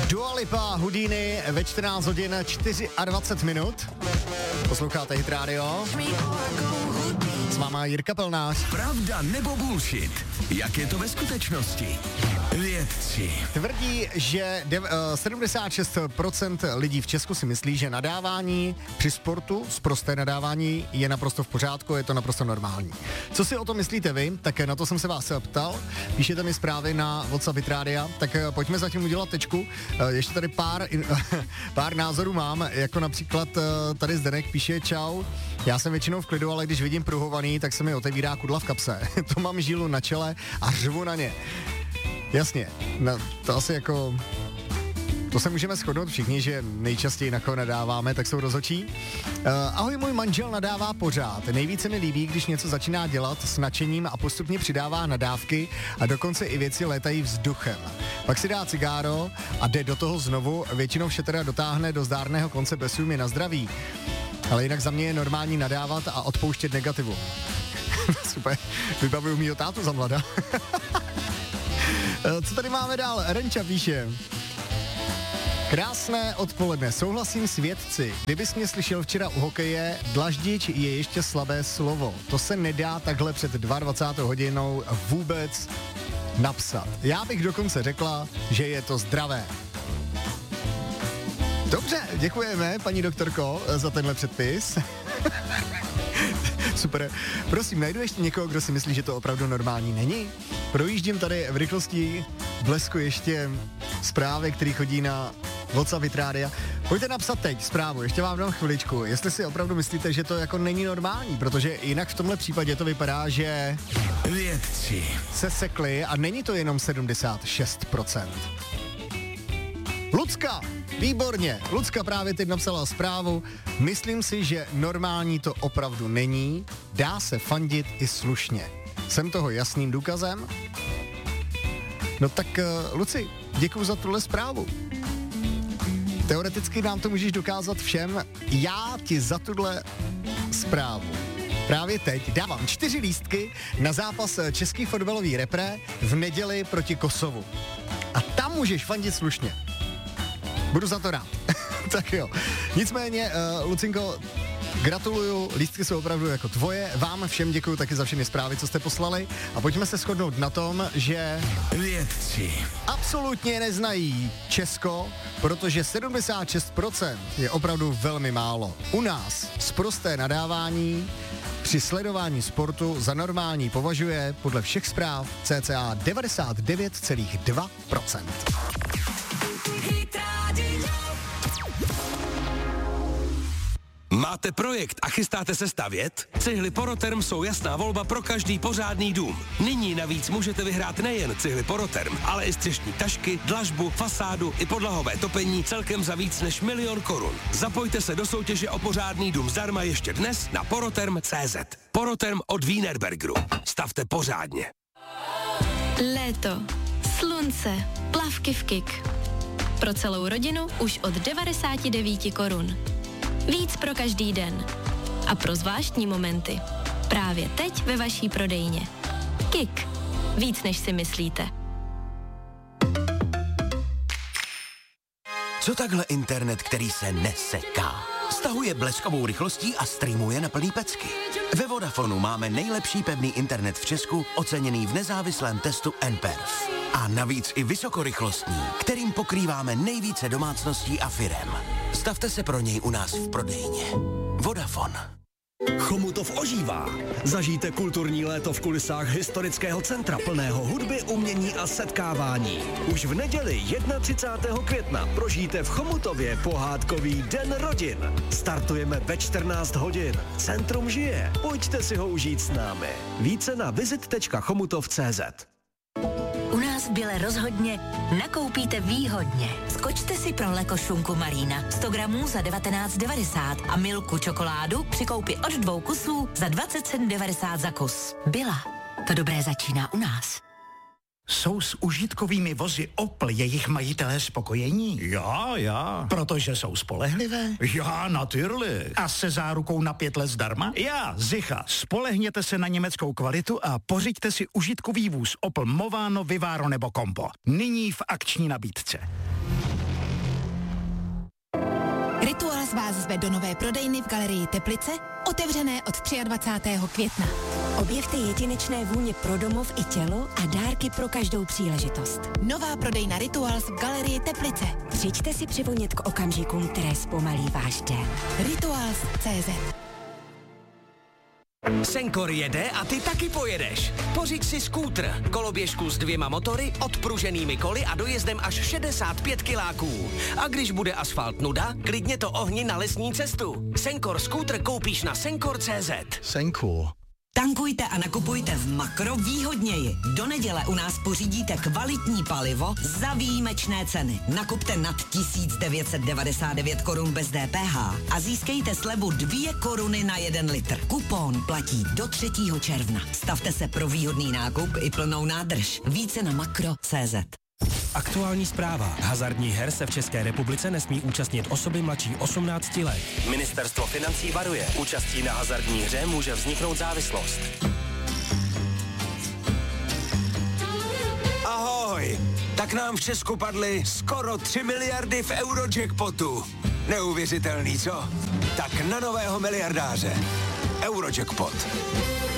Dua Lipa, Houdini ve 14 hodin 24 minut. Posloucháte Hit Radio. S váma Jirka Pelnář. Pravda nebo bullshit? Jak je to ve skutečnosti? Vědci tvrdí, že 76% lidí v Česku si myslí, že nadávání při sportu, sprosté nadávání, je naprosto v pořádku, je to naprosto normální. Co si o tom myslíte vy? Tak na to jsem se vás ptal. Píšete mi zprávy na WhatsApp Hit Radia, tak pojďme zatím udělat tečku. Ještě tady pár názorů mám, jako například tady Zdenek píše: čau, já jsem většinou v klidu, ale když vidím pruhovaný, tak se mi otevírá kudla v kapse. To mám žílu na čele a řvu na ně. Jasně, no, to asi jako... To se můžeme shodnout všichni, že nejčastěji na koho nadáváme, tak jsou rozhodčí. Ahoj, můj manžel nadává pořád. Nejvíce mi líbí, když něco začíná dělat s nadšením a postupně přidává nadávky a dokonce i věci létají vzduchem. Pak si dá cigáro a jde do toho znovu, většinou vše teda dotáhne do zdárného konce bez mi na zdraví. Ale jinak za mě je normální nadávat a odpouštět negativu. Super, vybavuju mýho tátu za mlada. Co tady máme dál? Renča píše: krásné odpoledne, souhlasím s vědci. Kdybys mě slyšel včera u hokeje, dlaždič je ještě slabé slovo. To se nedá takhle před 22. hodinou vůbec napsat. Já bych dokonce řekla, že je to zdravé. Dobře, děkujeme, paní doktorko, za tenhle předpis. Super. Prosím, najdu ještě někoho, kdo si myslí, že to opravdu normální není? Projíždím tady v rychlosti blesku ještě zprávy, které chodí na WhatsApp Hit Radia. Pojďte napsat teď zprávu, ještě vám dám chviličku, jestli si opravdu myslíte, že to jako není normální, protože jinak v tomhle případě to vypadá, že vědci se sekli a není to jenom 76%. Lucka, výborně. Lucka právě teď napsala zprávu. Myslím si, že normální to opravdu není. Dá se fandit i slušně. Jsem toho jasným důkazem? No tak, Luci, děkuju za tuhle zprávu. Teoreticky nám to můžeš dokázat všem. Já ti za tuhle zprávu právě teď dávám 4 lístky na zápas český fotbalový repre v neděli proti Kosovu. A tam můžeš fandit slušně. Budu za to rád. Tak jo. Nicméně, Lucinko, gratuluju, lístky jsou opravdu jako tvoje. Vám všem děkuju taky za všechny zprávy, co jste poslali. A pojďme se shodnout na tom, že vědci absolutně neznají Česko, protože 76% je opravdu velmi málo. U nás sprosté nadávání při sledování sportu za normální považuje podle všech zpráv cca 99,2%. Máte projekt a chystáte se stavět? Cihly Poroterm jsou jasná volba pro každý pořádný dům. Nyní navíc můžete vyhrát nejen cihly Poroterm, ale i střešní tašky, dlažbu, fasádu i podlahové topení celkem za víc než 1 000 000 korun. Zapojte se do soutěže o pořádný dům zdarma ještě dnes na poroterm.cz. Poroterm od Wienerbergeru. Stavte pořádně. Léto, slunce, plavky v KIK. Pro celou rodinu už od 99 korun. Víc pro každý den. A pro zvláštní momenty. Právě teď ve vaší prodejně. KIK. Víc než si myslíte. Co takhle internet, který se neseká? Stahuje bleskovou rychlostí a streamuje na plný pecky. Ve Vodafonu máme nejlepší pevný internet v Česku, oceněný v nezávislém testu nPerf. A navíc i vysokorychlostní, kterým pokrýváme nejvíce domácností a firem. Stavte se pro něj u nás v prodejně. Vodafone. Chomutov ožívá. Zažijte kulturní léto v kulisách historického centra plného hudby, umění a setkávání. Už v neděli 31. května prožijte v Chomutově pohádkový Den rodin. Startujeme ve 14 hodin. Centrum žije. Pojďte si ho užít s námi. Více na visit.chomutov.cz. U nás v Bile rozhodně nakoupíte výhodně. Skočte si pro Leko šunku Marina 100 gramů za 19,90 a Milku čokoládu při koupi od 2 kusů za 27,90 za kus. Bila. To dobré začíná u nás. Jsou s užitkovými vozy Opel jejich majitelé spokojení? Já. Protože jsou spolehlivé? Já, natürlich. A se zárukou na 5 let zdarma? Já, sicher. Spolehněte se na německou kvalitu a pořiďte si užitkový vůz Opel Movano, Vivaro nebo Compo. Nyní v akční nabídce. Rituals vás zve do nové prodejny v galerii Teplice, otevřené od 23. května. Objevte jedinečné vůně pro domov i tělo a dárky pro každou příležitost. Nová prodejna Rituals v galerii Teplice. Přijďte si přivonět k okamžikům, které zpomalí váš den. Rituals.cz. Senkor jede a ty taky pojedeš. Pořiď si skútr, koloběžku s 2 motory, odpruženými koly a dojezdem až 65 kiláků. A když bude asfalt nuda, klidně to ohni na lesní cestu. Senkor skútr koupíš na Senkor.cz. Senkor. Tankujte a nakupujte v Makro výhodněji. Do neděle u nás pořídíte kvalitní palivo za výjimečné ceny. Nakupte nad 1999 korun bez DPH a získejte slevu 2 koruny na 1 litr. Kupon platí do 3. června. Stavte se pro výhodný nákup i plnou nádrž. Více na Makro.cz. Aktuální zpráva. Hazardních her se v České republice nesmí účastnit osoby mladší 18 let. Ministerstvo financí varuje. Účastí na hazardní hře může vzniknout závislost. Ahoj! Tak nám v Česku padly skoro 3 miliardy v Eurojackpotu. Neuvěřitelný, co? Tak na nového miliardáře. Eurojackpot.